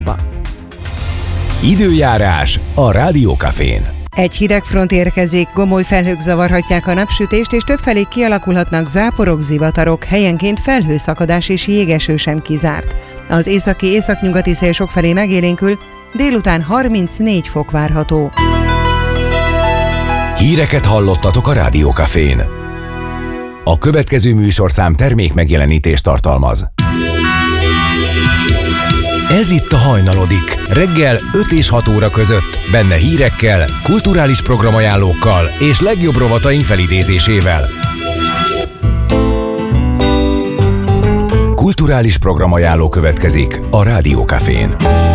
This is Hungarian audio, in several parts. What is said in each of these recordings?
Időjárás a Rádiókafén. Egy hideg front érkezik, gomoly felhők zavarhatják a napsütést, és többfelé kialakulhatnak záporok, zivatarok, helyenként felhőszakadás és jégeső sem kizárt. Az északi-északnyugati szél sokfelé megélénkül, délután 34 fok várható. Híreket hallottatok a Rádiókafén. A következő műsorszám termék megjelenítést tartalmaz. Ez itt a Hajnalodik, reggel 5 és 6 óra között, benne hírekkel, kulturális programajánlókkal és legjobb rovataink felidézésével. Kulturális programajánló következik a Rádiókafén.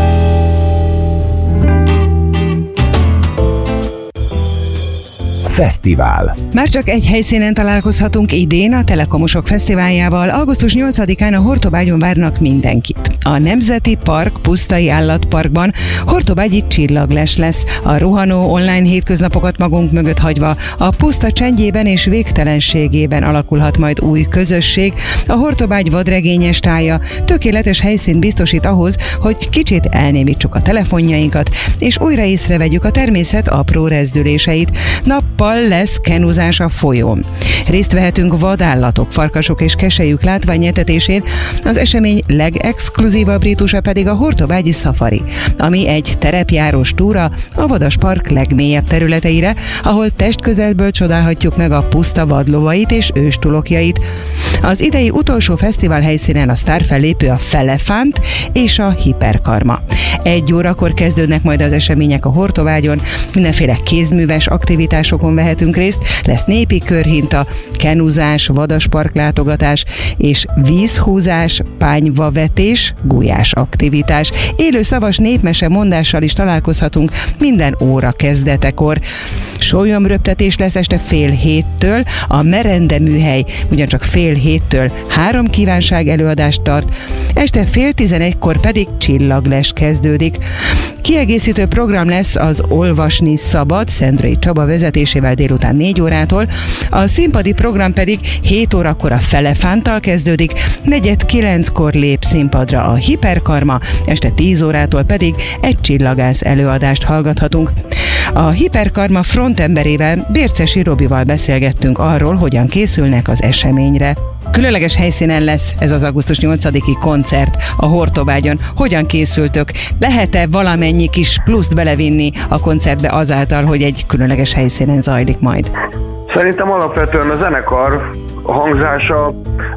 Fesztivál. Már csak egy helyszínen találkozhatunk idén, a Telekomosok Fesztiváljával. Augusztus 8-án a Hortobágyon várnak mindenkit. A Nemzeti Park Pusztai Állatparkban hortobágyi csillagles lesz. A rohanó online hétköznapokat magunk mögött hagyva, a puszta csendjében és végtelenségében alakulhat majd új közösség. A Hortobágy vadregényes tája tökéletes helyszínt biztosít ahhoz, hogy kicsit elnémítsuk a telefonjainkat, és újra észrevegyük a természet apró rezdüléseit. Nappal lesz kenuzás a folyón. Részt vehetünk vadállatok, farkasok és keselyük látványetetésén, az esemény legexkluzívabb rítusa pedig a hortobágyi szafari, ami egy terepjárós túra a Vadaspark legmélyebb területeire, ahol testközelből csodálhatjuk meg a puszta vadlovait és őstulokjait. Az idei utolsó fesztivál helyszínen a sztárfellépő a Felefánt és a Hiperkarma. 1 órakor kezdődnek majd az események a Hortobágyon, mindenféle kézműves aktivitásokon vehetünk részt, lesz népi körhinta, kenuzás, vadaspark látogatás és vízhúzás, pányvavetés, gulyás aktivitás. Élő szavas népmese mondással is találkozhatunk minden óra kezdetekor. Sólyomröptetés lesz este 6:30-től, a Merende műhely ugyancsak 6:30-től 3 kívánság előadást tart, este 10:30-kor pedig csillagles kezdődik. Kiegészítő program lesz az Olvasni Szabad Szendrei Csaba vezetésével délután 4 órától, a színpadi program pedig 7 órakor a Felefánttal kezdődik, 8:45-kor lép színpadra a Hiperkarma, este 10 órától pedig egy csillagász előadást hallgathatunk. A Hiperkarma frontemberével, Bércesi Robival beszélgettünk arról, hogyan készülnek az eseményre. Különleges helyszínen lesz ez az augusztus 8-i koncert a Hortobágyon. Hogyan készültök? Lehet-e valamennyi kis pluszt belevinni a koncertbe azáltal, hogy egy különleges helyszínen zajlik majd? Szerintem alapvetően a zenekar a hangzása,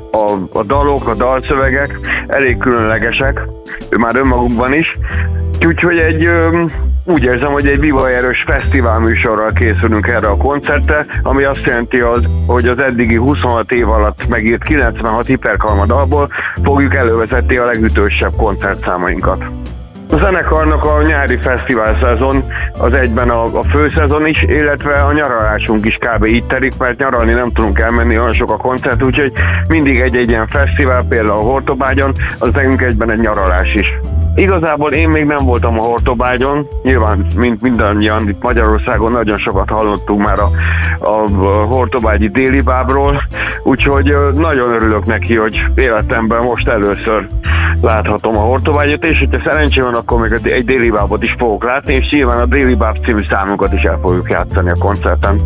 a dalok, a dalszövegek elég különlegesek, már önmagukban is. Úgyhogy úgy érzem, hogy egy vivajerős fesztivál műsorral készülünk erre a koncertre, ami azt jelenti, hogy az eddigi 26 év alatt megírt 96 Hiperkarma dalból fogjuk elővezetni a legütősebb koncertszámainkat. A zenekarnak a nyári fesztivál szezon az egyben a főszezon is, illetve a nyaralásunk is kb. Így telik, mert nyaralni nem tudunk elmenni, olyan sok a koncert, úgyhogy mindig egy ilyen fesztivál, például a Hortobágyon, az nekünk egyben egy nyaralás is. Igazából én még nem voltam a Hortobágyon, nyilván, mint mindannyian itt Magyarországon nagyon sokat hallottunk már a hortobágyi délibábról, úgyhogy nagyon örülök neki, hogy életemben most először láthatom a Hortobágyot, és hogyha szerencsém van, akkor még egy délibábot is fogok látni, és nyilván a Délibáb című számunkat is el fogjuk játszani a koncerten.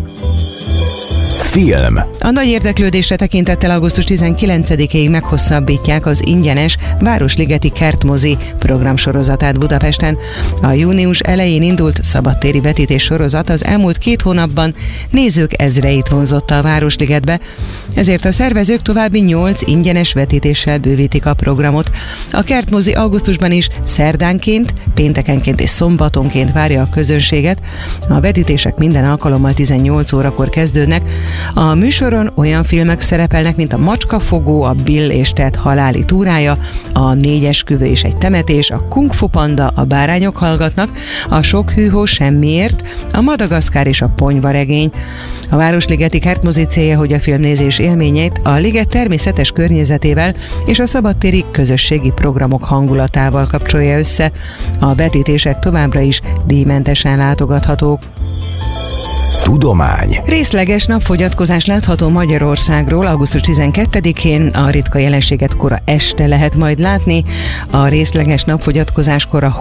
Film. A nagy érdeklődésre tekintettel augusztus 19-ig meghosszabbítják az ingyenes Városligeti Kertmozi programsorozatát Budapesten. A június elején indult szabadtéri vetítés sorozat az elmúlt 2 hónapban nézők ezreit vonzotta a Városligetbe, ezért a szervezők további 8 ingyenes vetítéssel bővítik a programot. A Kertmozi augusztusban is szerdánként, péntekenként és szombatonként várja a közönséget. A vetítések minden alkalommal 18 órakor kezdődnek. A műsoron olyan filmek szerepelnek, mint a Macskafogó, a Bill és Ted haláli túrája, a 4 esküvő és egy temetés, a Kung Fu Panda, a Bárányok hallgatnak, a Sok hűhó semmiért, a Madagaszkár és a Ponyvaregény. A Városligeti Kertmozi célja, hogy a filmnézés élményeit a liget természetes környezetével és a szabadtéri közösségi programok hangulatával kapcsolja össze. A vetítések továbbra is díjmentesen látogathatók. Tudomány. Részleges napfogyatkozás látható Magyarországról augusztus 12-én, a ritka jelenséget kora este lehet majd látni. A részleges napfogyatkozáskor a